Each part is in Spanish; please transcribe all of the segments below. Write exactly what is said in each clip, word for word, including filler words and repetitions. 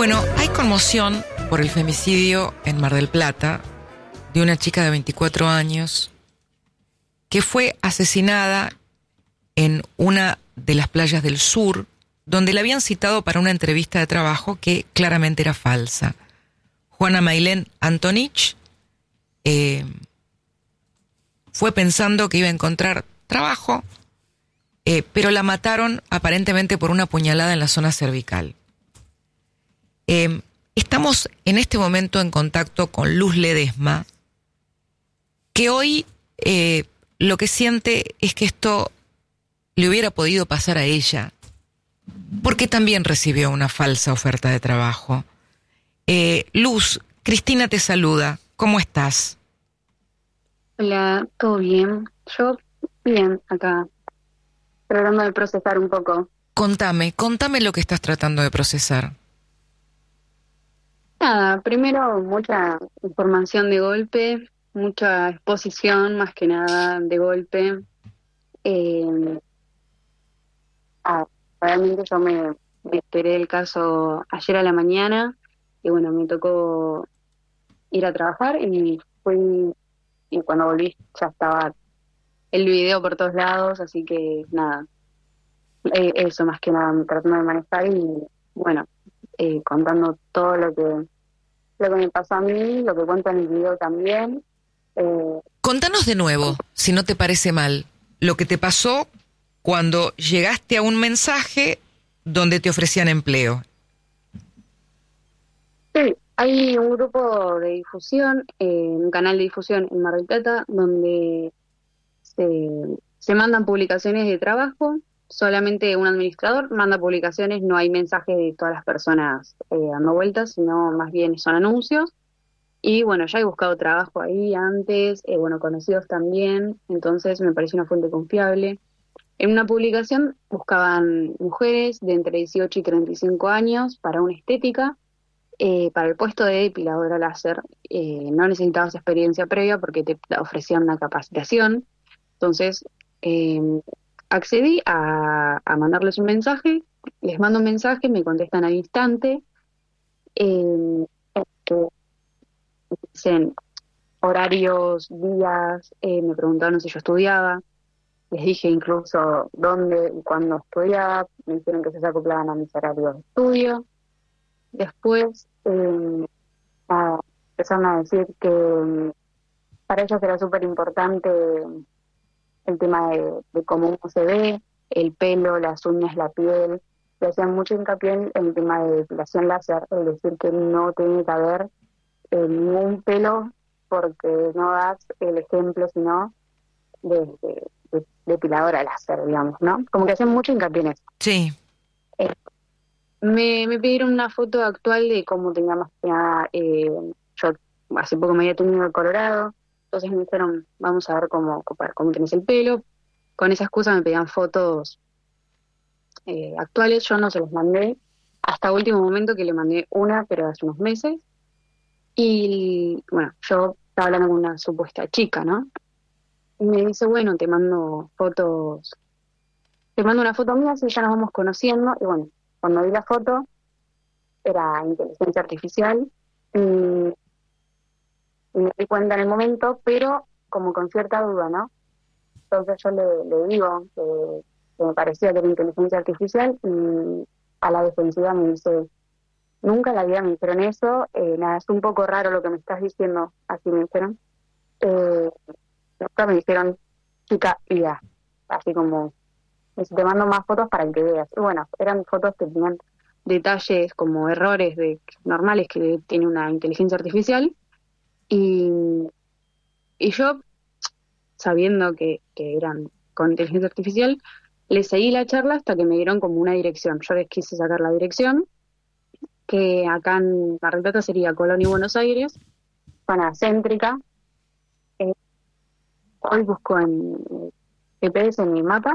Bueno, hay conmoción por el femicidio en Mar del Plata de una chica de veinticuatro años que fue asesinada en una de las playas del sur, donde la habían citado para una entrevista de trabajo que claramente era falsa. Juana Mailén Antonich eh, fue pensando que iba a encontrar trabajo, eh, pero la mataron aparentemente por una puñalada en la zona cervical. Eh, estamos en este momento en contacto con Luz Ledesma, que hoy eh, lo que siente es que esto le hubiera podido pasar a ella, porque también recibió una falsa oferta de trabajo. Eh, Luz, Cristina te saluda. ¿Cómo estás? Hola, ¿todo bien? Yo bien, acá, tratando de procesar un poco. Contame, contame lo que estás tratando de procesar. Nada, primero mucha información de golpe, mucha exposición más que nada de golpe. Eh, ah, Realmente yo me, me enteré del caso ayer a la mañana y bueno, me tocó ir a trabajar y fui, y cuando volví ya estaba el video por todos lados, así que nada, eh, eso más que nada tratando de manejar y bueno, eh, contando todo lo que lo que me pasó a mí, lo que cuento en el video también. Eh, Contanos de nuevo, si no te parece mal, lo que te pasó cuando llegaste a un mensaje donde te ofrecían empleo. sí, hay un grupo de difusión, eh, un canal de difusión en Mar del Plata, donde se, se mandan publicaciones de trabajo. Solamente un administrador manda publicaciones, no hay mensajes de todas las personas eh, dando vueltas, sino más bien son anuncios. Y bueno, ya he buscado trabajo ahí antes, eh, bueno, conocidos también, entonces me pareció una fuente confiable. En una publicación buscaban mujeres de entre dieciocho y treinta y cinco años para una estética, eh, para el puesto de depiladora láser. Eh, no necesitabas experiencia previa porque te ofrecían una capacitación. Entonces, eh, accedí a, a mandarles un mensaje, les mando un mensaje, me contestan al instante. Eh, este, Dicen horarios, días, eh, me preguntaron si yo estudiaba, les dije incluso dónde y cuándo estudiaba, me dijeron que se acoplaban a mis horarios de estudio. Después eh, nada, empezaron a decir que mm, para ellos era súper importante el tema de, de cómo uno se ve, el pelo, las uñas, la piel. Le hacían mucho hincapié en el tema de depilación láser, es decir, que no tiene que haber eh, ningún pelo, porque no das el ejemplo, sino de, de, de depiladora láser, digamos, ¿no? Como que hacen mucho hincapié en eso. Sí. Eh, me, me pidieron una foto actual de cómo tenía más que nada, eh, yo hace poco me había tenido el Colorado, entonces me dijeron, vamos a ver cómo, cómo, cómo tenés el pelo. Con esa excusa me pedían fotos eh, actuales, yo no se los mandé, hasta último momento que le mandé una, pero hace unos meses. Y bueno, yo estaba hablando con una supuesta chica, ¿no? Y me dice, bueno, te mando fotos, te mando una foto mía, así ya nos vamos conociendo. Y bueno, cuando vi la foto, era inteligencia artificial, y, y me di cuenta en el momento, pero como con cierta duda, ¿no? Entonces yo le, le digo que, que me parecía que era inteligencia artificial, y a la defensiva me dice, nunca en la vida me dijeron eso, eh, nada, es un poco raro lo que me estás diciendo, así me dijeron. Eh, nunca me dijeron chica I A, así como, te mando más fotos para que veas. Y bueno, eran fotos que tenían detalles como errores de normales que tiene una inteligencia artificial, y, y yo, sabiendo que, que eran con inteligencia artificial, les seguí la charla hasta que me dieron como una dirección. Yo les quise sacar la dirección, que acá en Mar del Plata sería Colón y Buenos Aires, zona céntrica. Eh, Hoy busco en G P S, en mi mapa,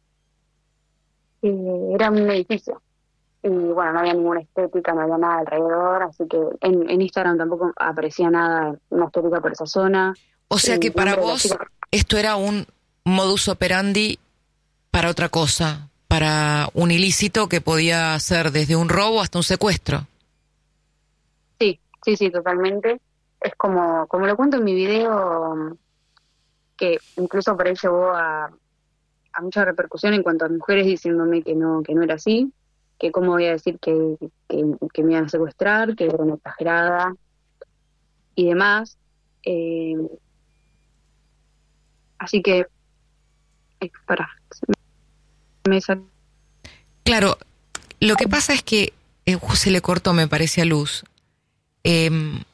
eh, era un edificio. Y bueno, no había ninguna estética, no había nada alrededor, así que en, en Instagram tampoco aparecía nada, una estética por esa zona. O sea que El para nombre de la vos chica, esto era un modus operandi para otra cosa, para un ilícito que podía ser desde un robo hasta un secuestro. sí, sí, totalmente. Es como, como lo cuento en mi video, que incluso por ahí llevó a, a mucha repercusión en cuanto a mujeres diciéndome que no, que no era así, que cómo voy a decir que, que, que me iban a secuestrar, que era una exagerada y demás. Eh, así que, eh, para, me sa- Claro, lo que pasa es que eh, se le cortó, me parece, a Luz. Eh,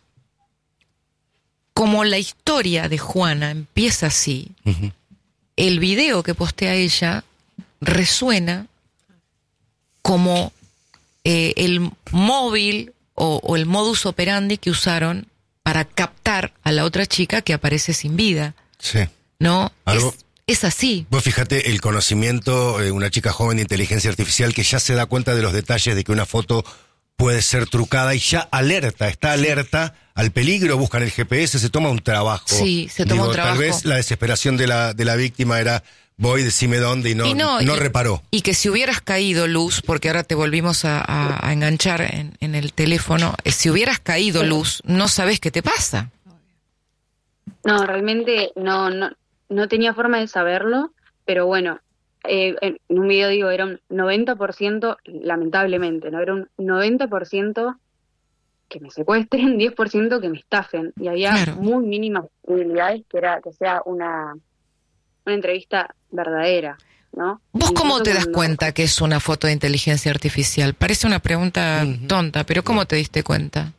como la historia de Juana empieza así, uh-huh. el video que postea ella resuena como eh, el móvil o, o el modus operandi que usaron para captar a la otra chica que aparece sin vida. Sí. ¿No? ¿Algo? Es, es así. Vos fíjate el conocimiento, eh, una chica joven de inteligencia artificial que ya se da cuenta de los detalles de que una foto puede ser trucada y ya alerta, está alerta al peligro, buscan el G P S, se toma un trabajo. Sí, se toma Digo, un trabajo. Tal vez la desesperación de la, de la víctima era, voy, decime dónde, y no, y no, no y, reparó. Y que si hubieras caído, Luz, porque ahora te volvimos a, a, a enganchar en, en el teléfono, eh, si hubieras caído, Luz, no sabes qué te pasa. No, realmente no, no, no tenía forma de saberlo, pero bueno, eh, en un video digo, era un noventa por ciento, lamentablemente, ¿no? Era un noventa por ciento que me secuestren, diez por ciento que me estafen, y había claro. muy mínimas posibilidades que era que sea una, una entrevista verdadera, ¿no? ¿Vos cómo Incluso te das cuando... cuenta que es una foto de inteligencia artificial? Parece una pregunta uh-huh. tonta, pero ¿cómo te diste cuenta?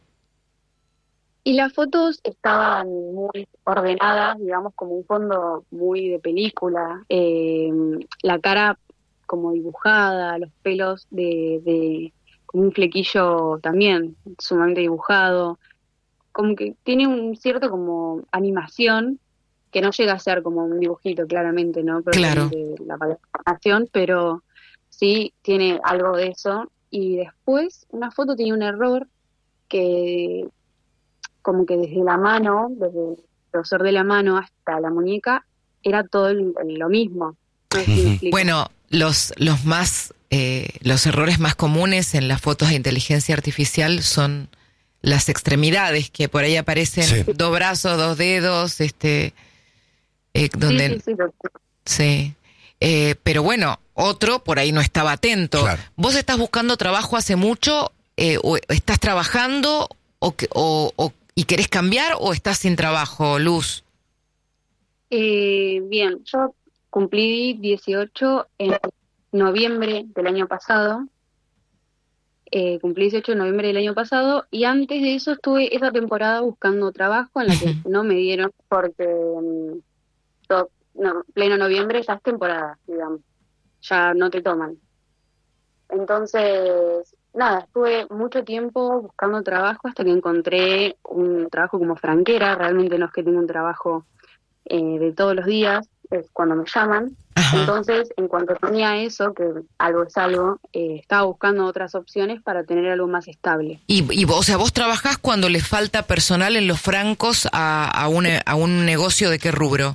Y las fotos estaban muy ordenadas, digamos, como un fondo muy de película, eh, la cara como dibujada, los pelos de, de como un flequillo también sumamente dibujado, como que tiene un cierto como animación que no llega a ser como un dibujito claramente, ¿no? Claro. La animación, pero sí tiene algo de eso. Y después una foto tiene un error que como que desde la mano, desde el grosor de la mano hasta la muñeca, era todo el, el, lo mismo. No sé si me explico. Bueno, los, los más, eh, los errores más comunes en las fotos de inteligencia artificial son las extremidades, que por ahí aparecen sí. dos brazos, dos dedos, este, eh, donde, sí, sí, sí, sí. Eh, pero bueno, otro por ahí no estaba atento. Claro. ¿Vos estás buscando trabajo hace mucho, eh, o estás trabajando, o, o, o y querés cambiar, o estás sin trabajo, Luz? Eh, bien, yo cumplí dieciocho en noviembre del año pasado. Eh, cumplí dieciocho en noviembre del año pasado, y antes de eso estuve esa temporada buscando trabajo en la que uh-huh. no me dieron porque um, todo, no, pleno noviembre ya es temporada, digamos, ya no te toman. Entonces, nada, estuve mucho tiempo buscando trabajo hasta que encontré un trabajo como franquera. Realmente no es que tenga un trabajo eh, de todos los días, es cuando me llaman. Ajá. Entonces, en cuanto tenía eso, que algo es algo, eh, estaba buscando otras opciones para tener algo más estable. Y, y o sea, vos trabajás cuando le falta personal en los francos a, a, un, a un negocio ¿de qué rubro?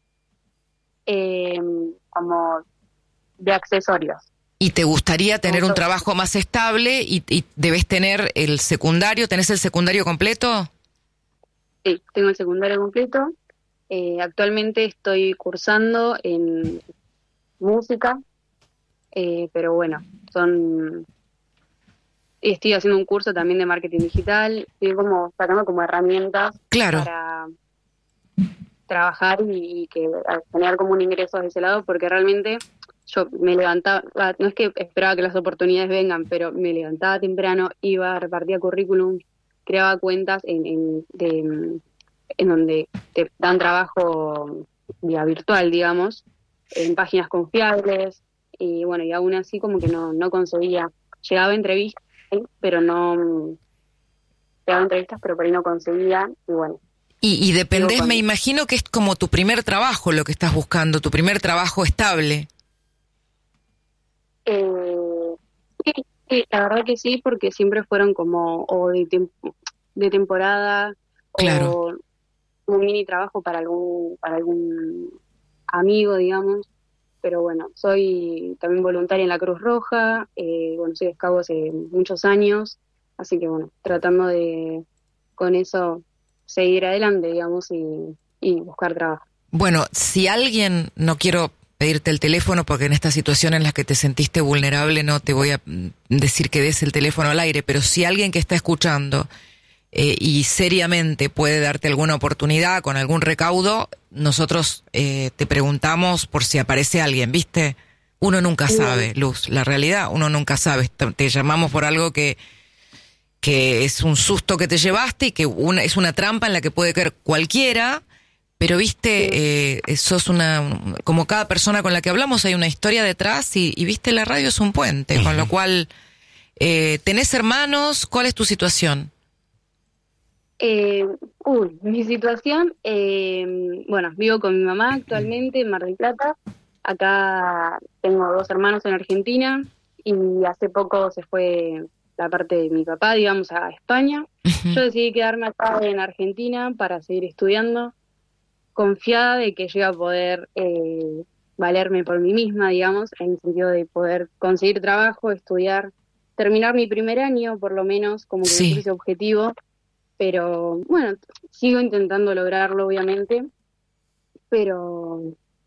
Eh, como de accesorios. ¿Y te gustaría tener un trabajo más estable y, y debes tener el secundario? ¿Tenés el secundario completo? Sí, tengo el secundario completo. Eh, actualmente estoy cursando en música, eh, pero bueno, son... Estoy haciendo un curso también de marketing digital, estoy como sacando como herramientas claro. para trabajar y, y que generar como un ingreso de ese lado, porque realmente... Yo me levantaba, no es que esperaba que las oportunidades vengan, pero me levantaba temprano, iba, repartía currículum, creaba cuentas en, en, de, en donde te dan trabajo vía virtual, digamos, en páginas confiables, y bueno, y aún así como que no, no conseguía. Llegaba a entrevistas, pero no... Llegaba a entrevistas, pero por ahí no conseguía, y bueno. Y, y dependés, me imagino que es como tu primer trabajo lo que estás buscando, tu primer trabajo estable. Eh, sí, sí, la verdad que sí, porque siempre fueron como o de, tem- de temporada claro. o un mini trabajo para algún para algún amigo, digamos. Pero bueno, soy también voluntaria en la Cruz Roja, eh, bueno, soy de Escabo hace muchos años, así que bueno, tratando de, con eso seguir adelante, digamos, y, y buscar trabajo. Bueno, si alguien, no quiero pedirte el teléfono porque en esta situación en la que te sentiste vulnerable no te voy a decir que des el teléfono al aire, pero si alguien que está escuchando eh, y seriamente puede darte alguna oportunidad con algún recaudo, nosotros eh, te preguntamos por si aparece alguien, ¿viste? Uno nunca sabe, Luz, la realidad, uno nunca sabe. Te llamamos por algo que, que es un susto que te llevaste y que una, es una trampa en la que puede caer cualquiera. Pero viste, eh, sos una, como cada persona con la que hablamos hay una historia detrás y, y viste, la radio es un puente, uh-huh. Con lo cual, eh, ¿tenés hermanos? ¿Cuál es tu situación? Eh, uy, mi situación, eh, bueno, vivo con mi mamá actualmente en Mar del Plata. Acá tengo dos hermanos en Argentina y hace poco se fue la parte de mi papá, digamos, a España. Uh-huh. Yo decidí quedarme acá en Argentina para seguir estudiando, confiada de que yo iba a poder eh, valerme por mí misma, digamos, en el sentido de poder conseguir trabajo, estudiar, terminar mi primer año, por lo menos, como que sí. ese objetivo. Pero, bueno, sigo intentando lograrlo, obviamente, pero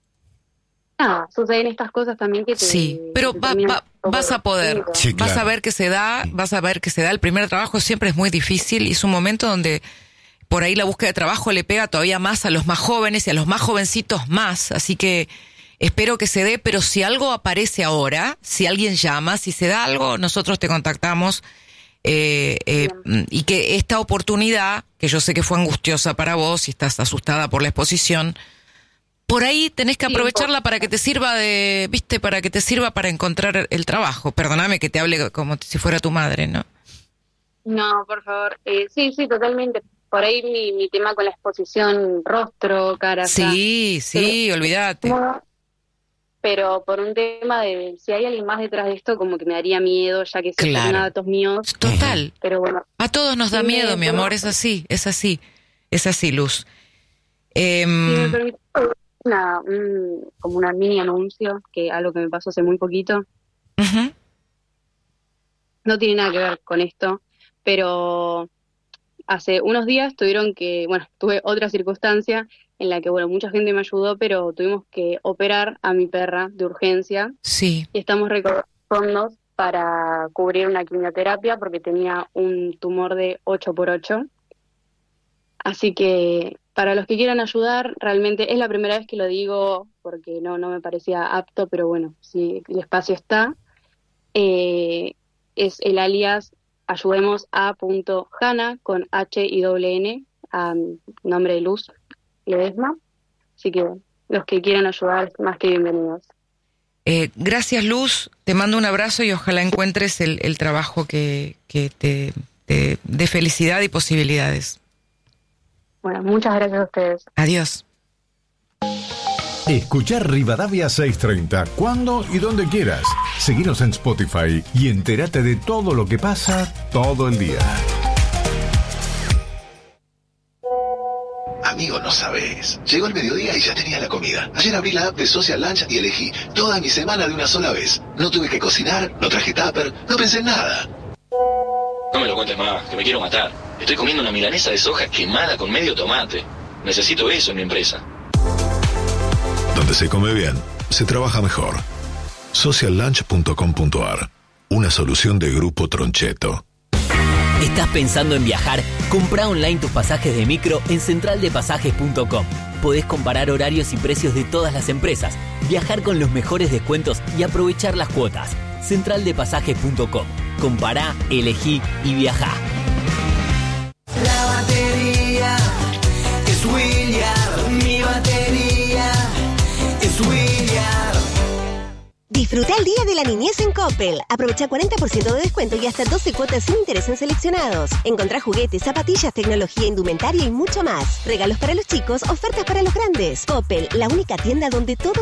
nada, suceden estas cosas también que te... Sí, pero te va, va, vas a poder, sí, claro. Vas a ver que se da, vas a ver que se da. El primer trabajo siempre es muy difícil y es un momento donde por ahí la búsqueda de trabajo le pega todavía más a los más jóvenes y a los más jovencitos más, así que espero que se dé, pero si algo aparece ahora, si alguien llama, si se da algo, nosotros te contactamos eh, eh, y que esta oportunidad, que yo sé que fue angustiosa para vos y estás asustada por la exposición, por ahí tenés que aprovecharla para que te sirva de, viste, para que te sirva para encontrar el trabajo. Perdóname que te hable como si fuera tu madre, ¿no? No, por favor. Eh, sí, sí, totalmente. Por ahí mi, mi tema con la exposición, rostro, cara. Sí, ya, sí, pero, olvídate. Pero por un tema de si hay alguien más detrás de esto, como que me daría miedo, ya que claro. Son datos míos. Total. Pero bueno. A todos nos da sí, miedo, mi amor, es así, es así, es así, Luz. Eh, si me permite, una, un, como una mini anuncio, que algo que me pasó hace muy poquito. Uh-huh. No tiene nada que ver con esto, pero hace unos días tuvieron que, bueno, tuve otra circunstancia en la que, bueno, mucha gente me ayudó, pero tuvimos que operar a mi perra de urgencia. Sí. Y estamos recaudando fondos para cubrir una quimioterapia porque tenía un tumor de ocho por ocho. Así que para los que quieran ayudar, realmente es la primera vez que lo digo porque no, no me parecía apto, pero bueno, si el espacio está, eh, es el alias ayudemos a punto Hanna con H y doble N, a nombre de Luz Ledesma. Así que los que quieran ayudar, más que bienvenidos. Eh, gracias, Luz. Te mando un abrazo y ojalá encuentres el, el trabajo que, que te, te dé felicidad y posibilidades. Bueno, muchas gracias a ustedes. Adiós. Escuchar Rivadavia seiscientos treinta cuando y donde quieras. Seguinos en Spotify y entérate de todo lo que pasa todo el día. Amigo, no sabes. Llegó el mediodía y ya tenía la comida. Ayer abrí la app de Social Lunch y elegí toda mi semana de una sola vez. No tuve que cocinar, no traje tupper, no pensé en nada. No me lo cuentes más, que me quiero matar. Estoy comiendo una milanesa de soja quemada con medio tomate. Necesito eso en mi empresa. Donde se come bien, se trabaja mejor. social lunch punto com punto a r. Una solución de Grupo Troncheto. ¿Estás pensando en viajar? Comprá online tus pasajes de micro en central de pasajes punto com. Podés comparar horarios y precios de todas las empresas, viajar con los mejores descuentos y aprovechar las cuotas. central de pasajes punto com. Compará, elegí y viajá. La batería es William, mi batería es William. Disfruta el Día de la Niñez en Coppel. Aprovecha cuarenta por ciento de descuento y hasta doce cuotas sin interés en seleccionados. Encontrá juguetes, zapatillas, tecnología, indumentaria y mucho más. Regalos para los chicos, ofertas para los grandes. Coppel, la única tienda donde todo